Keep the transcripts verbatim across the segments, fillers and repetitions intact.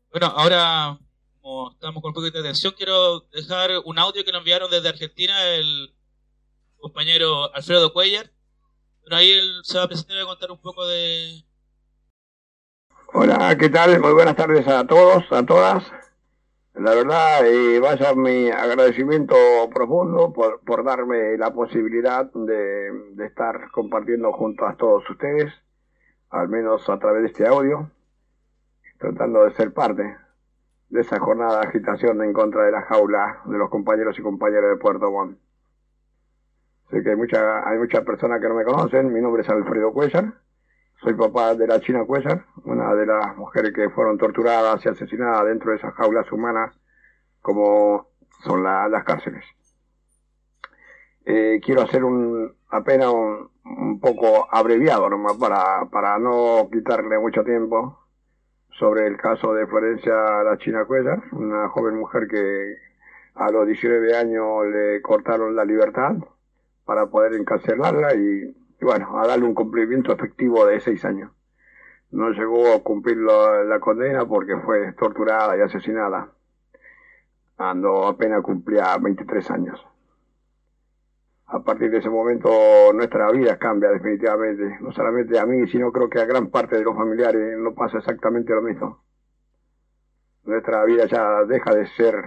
Bueno, ahora, como estamos con un poquito de atención, quiero dejar un audio que nos enviaron desde Argentina el compañero Alfredo Cuellar. Pero ahí él se va a presentar y va a contar un poco de... Hola, ¿qué tal? Muy buenas tardes a todos, a todas. La verdad, eh, vaya mi agradecimiento profundo por, por darme la posibilidad de, de estar compartiendo junto a todos ustedes, al menos a través de este audio, tratando de ser parte de esa jornada de agitación en contra de la jaula de los compañeros y compañeras de Puerto Montt. Sé que hay, mucha, hay muchas personas que no me conocen. Mi nombre es Alfredo Cuellar. Soy papá de la China Cuellar, una de las mujeres que fueron torturadas y asesinadas dentro de esas jaulas humanas como son la, las cárceles. Eh, quiero hacer un apenas un, un poco abreviado nomás para, para no quitarle mucho tiempo sobre el caso de Florencia la China Cuellar, una joven mujer que a los diecinueve años le cortaron la libertad para poder encarcelarla y, y bueno, a darle un cumplimiento efectivo de seis años. No llegó a cumplir la, la condena porque fue torturada y asesinada cuando apenas cumplía veintitrés años. A partir de ese momento nuestra vida cambia definitivamente, no solamente a mí, sino creo que a gran parte de los familiares no pasa exactamente lo mismo. Nuestra vida ya deja de ser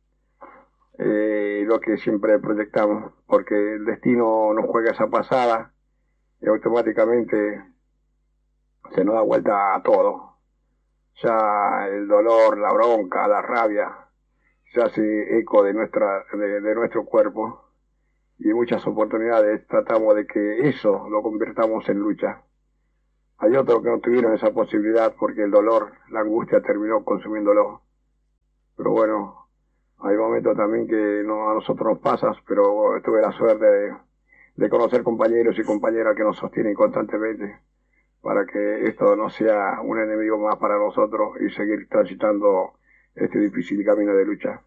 eh, lo que siempre proyectamos, porque el destino nos juega esa pasada y automáticamente se nos da vuelta a todo. Ya el dolor, la bronca, la rabia, se hace eco de, nuestra, de, de nuestro cuerpo y en muchas oportunidades tratamos de que eso lo convirtamos en lucha. Hay otros que no tuvieron esa posibilidad porque el dolor, la angustia terminó consumiéndolo. Pero bueno, hay momentos también que no, a nosotros nos pasa, pero tuve la suerte de, de conocer compañeros y compañeras que nos sostienen constantemente para que esto no sea un enemigo más para nosotros y seguir transitando este difícil camino de lucha.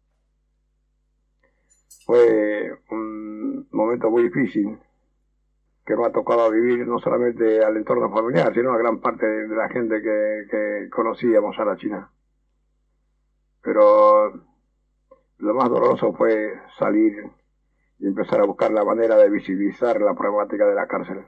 Fue un momento muy difícil que nos ha tocado vivir no solamente al entorno familiar, sino a gran parte de la gente que, que conocíamos a la China. Pero lo más doloroso fue salir y empezar a buscar la manera de visibilizar la problemática de la cárcel.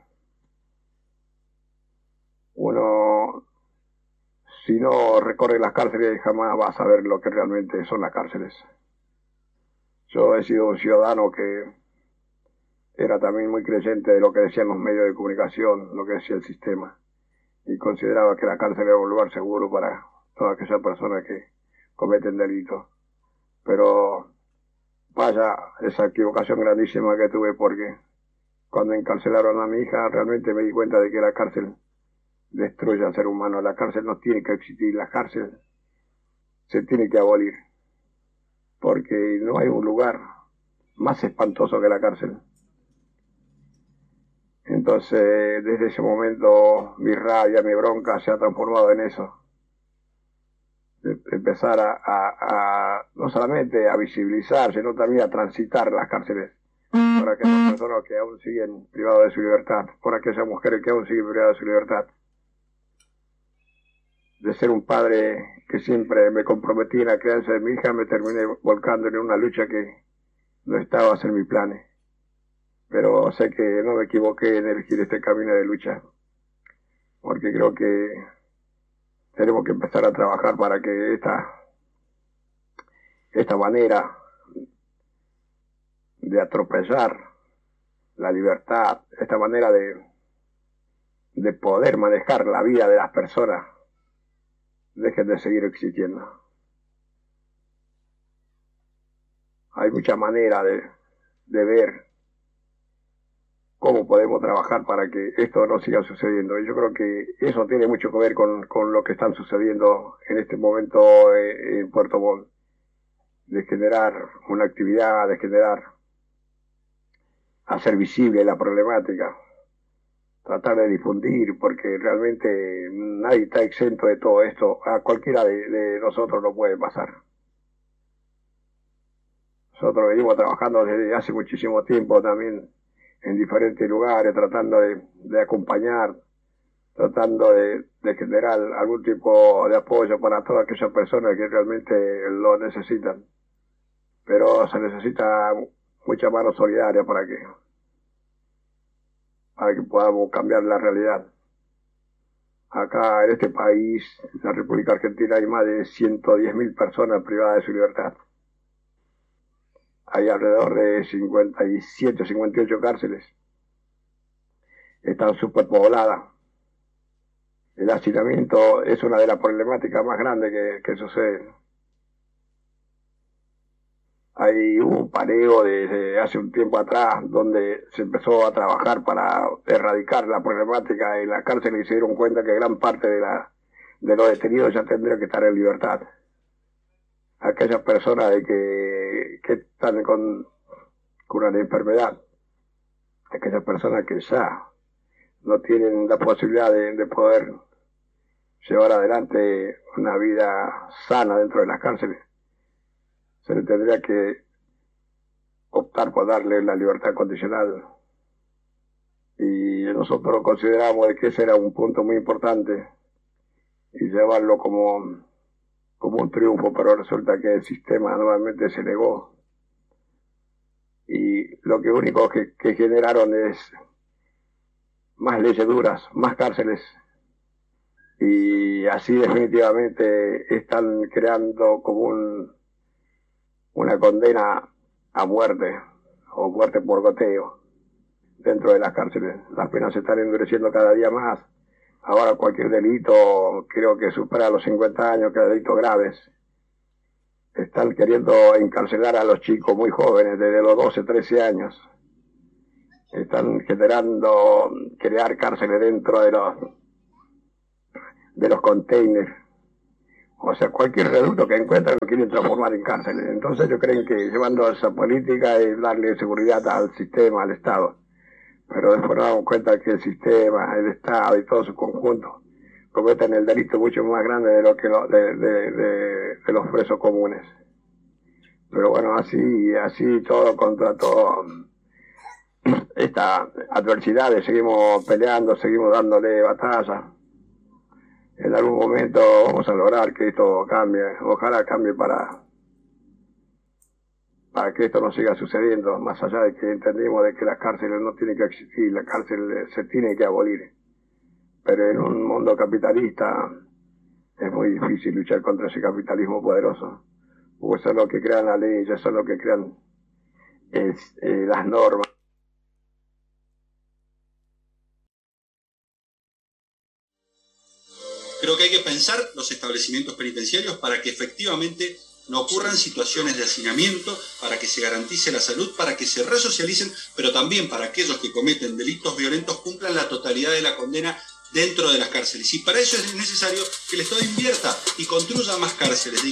Uno, si no recorre las cárceles, jamás va a saber lo que realmente son las cárceles. Yo he sido un ciudadano que era también muy creyente de lo que decían los medios de comunicación, lo que decía el sistema, y consideraba que la cárcel era un lugar seguro para todas aquellas personas que cometen delitos. Pero vaya esa equivocación grandísima que tuve porque cuando encarcelaron a mi hija realmente me di cuenta de que la cárcel destruye al ser humano. La cárcel no tiene que existir, la cárcel se tiene que abolir porque no hay un lugar más espantoso que la cárcel. Entonces, desde ese momento, mi rabia, mi bronca se ha transformado en eso. De empezar a, a, a, no solamente a visibilizar, sino también a transitar las cárceles por aquellas personas que aún siguen privadas de su libertad, por aquellas mujeres que aún siguen privadas de su libertad. De ser un padre que siempre me comprometí en la crianza de mi hija, me terminé volcando en una lucha que no estaba en mis planes. Pero sé que no me equivoqué en elegir este camino de lucha, porque creo que tenemos que empezar a trabajar para que esta, esta manera de atropellar la libertad, esta manera de, de poder manejar la vida de las personas, dejen de seguir existiendo. Hay muchas maneras de, de ver cómo podemos trabajar para que esto no siga sucediendo. Y yo creo que eso tiene mucho que ver con, con lo que están sucediendo en este momento en Puerto Montt, de generar una actividad, de generar, hacer visible la problemática, tratar de difundir, porque realmente nadie está exento de todo esto. A cualquiera de, de nosotros lo puede pasar. Nosotros venimos trabajando desde hace muchísimo tiempo también en diferentes lugares, tratando de, de acompañar, tratando de, de generar algún tipo de apoyo para todas aquellas personas que realmente lo necesitan. Pero se necesita mucha mano solidaria para que, para que podamos cambiar la realidad. Acá en este país, en la República Argentina, hay más de ciento diez mil personas privadas de su libertad. Hay alrededor de cincuenta y siete o cincuenta y ocho cárceles. Están superpobladas. El hacinamiento es una de las problemáticas más grandes que, que suceden. Hay un paneo desde hace un tiempo atrás donde se empezó a trabajar para erradicar la problemática en la cárcel y se dieron cuenta que gran parte de, la, de los detenidos ya tendrían que estar en libertad. Aquellas personas de que, que están con, con una enfermedad, aquellas personas que ya no tienen la posibilidad de, de poder llevar adelante una vida sana dentro de las cárceles, se le tendría que optar por darle la libertad condicional. Y nosotros consideramos que ese era un punto muy importante y llevarlo como, como un triunfo, pero resulta que el sistema nuevamente se negó. Y lo que único que, que generaron es más leyes duras, más cárceles. Y así definitivamente están creando como un, una condena a muerte o muerte por goteo dentro de las cárceles. Las penas se están endureciendo cada día más. Ahora cualquier delito creo que supera los cincuenta años, que delitos graves. Están queriendo encarcelar a los chicos muy jóvenes, desde los doce, trece años. Están generando, crear cárceles dentro de los de los containers. O sea, cualquier reducto que encuentran lo quieren transformar en cárceles. Entonces ellos creen que llevando esa política es darle seguridad al sistema, al Estado. Pero después nos damos cuenta que el sistema, el Estado y todo su conjunto cometen el delito mucho más grande de lo que lo, de, de, de, de los presos comunes. Pero bueno, así, así todo contra todo esta adversidad, seguimos peleando, seguimos dándole batalla. En algún momento vamos a lograr que esto cambie, ojalá cambie para, para que esto no siga sucediendo, más allá de que entendimos de que las cárceles no tienen que existir, la cárcel se tiene que abolir. Pero en un mundo capitalista es muy difícil luchar contra ese capitalismo poderoso, porque eso es lo que crean la ley, eso es lo que crean es, eh, las normas. Creo que hay que pensar los establecimientos penitenciarios para que efectivamente no ocurran situaciones de hacinamiento, para que se garantice la salud, para que se resocialicen, pero también para aquellos que cometen delitos violentos cumplan la totalidad de la condena dentro de las cárceles. Y para eso es necesario que el Estado invierta y construya más cárceles.